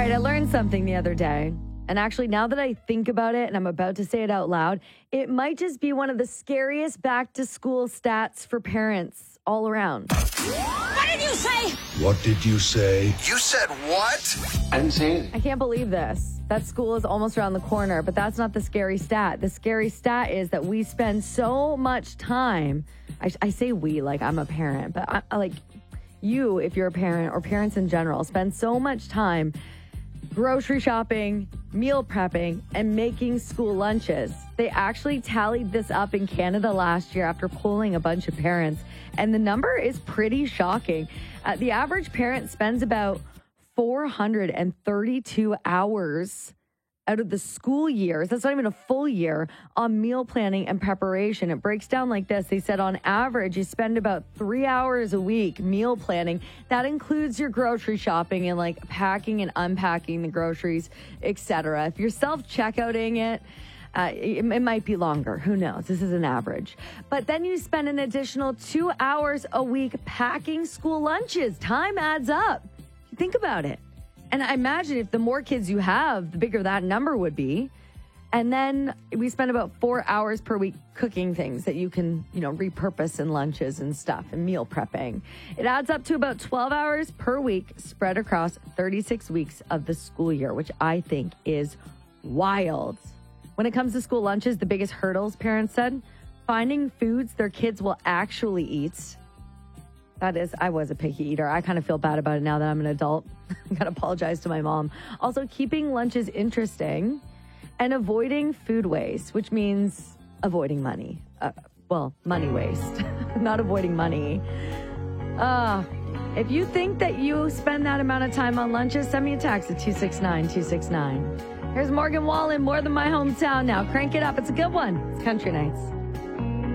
right, I learned something the other day. And actually, now that I think about it and I'm about to say it out loud, it might just be one of the scariest back to school stats for parents all around. What did you say? What did you say? You said what? I didn't say anything. I can't believe this. That school is almost around the corner, but that's not the scary stat. The scary stat is that we spend so much time. I say we like I'm a parent, but I like you, if you're a parent or parents in general, spend so much time grocery shopping, meal prepping, and making school lunches. They actually tallied this up in Canada last year after polling a bunch of parents, and the number is pretty shocking. The average parent spends about 432 hours out of the school years, that's not even a full year, on meal planning and preparation. It breaks down like this. They said on average, you spend about 3 hours a week meal planning. That includes your grocery shopping and like packing and unpacking the groceries, etc. If you're self-checkouting it, it might be longer. Who knows? This is an average. But then you spend an additional 2 hours a week packing school lunches. Time adds up. Think about it. And I imagine if the more kids you have, the bigger that number would be. And then we spend about 4 hours per week cooking things that you can, repurpose in lunches and stuff and meal prepping. It adds up to about 12 hours per week spread across 36 weeks of the school year, which I think is wild. When it comes to school lunches, the biggest hurdles, parents said, finding foods their kids will actually eat. I was a picky eater. I kind of feel bad about it now that I'm an adult. I got to apologize to my mom. Also, keeping lunches interesting and avoiding food waste, which means avoiding money. Money waste, not avoiding money. If you think that you spend that amount of time on lunches, send me a text at 269-269. Here's Morgan Wallen, More Than My Hometown now. Crank it up. It's a good one. It's Country Nights.